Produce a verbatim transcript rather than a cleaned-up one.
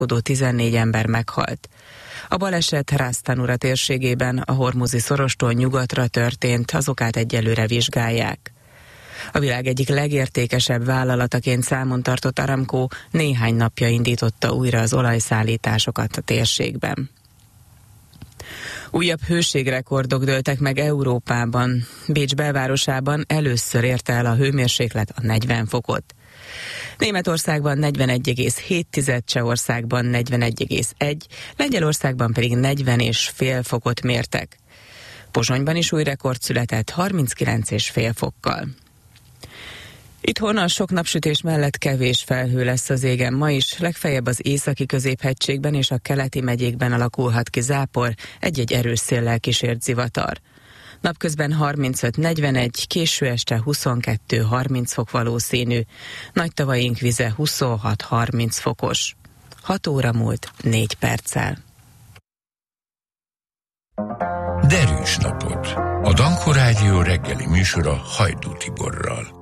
tartózkodó tizennégy ember meghalt. A baleset Ras Tanura térségében, a Hormuzi szorostól nyugatra történt, az okát egyelőre vizsgálják. A világ egyik legértékesebb vállalataként számon tartott Aramco néhány napja indította újra az olajszállításokat a térségben. Újabb hőségrekordok dőltek meg Európában. Bécs belvárosában először érte el a hőmérséklet a negyven fokot. Németországban negyvenegy egész hét, Csehországban negyvenegy egész egy, Lengyelországban pedig negyven egész öt fokot mértek. Pozsonyban is új rekord született harminckilenc egész öt fokkal. Itthon a sok napsütés mellett kevés felhő lesz az égen ma is, legfeljebb az északi középhegységben és a keleti megyékben alakulhat ki zápor, egy-egy erős széllel kísért zivatar. Napközben harmincöt negyvenegy, késő este huszonkettő harminc fok valószínű, nagy tavaink vize huszonhat harminc fokos. hat óra múlt négy perccel. Derűs napot! A Danko Rádió reggeli műsora Hajdú Tiborral.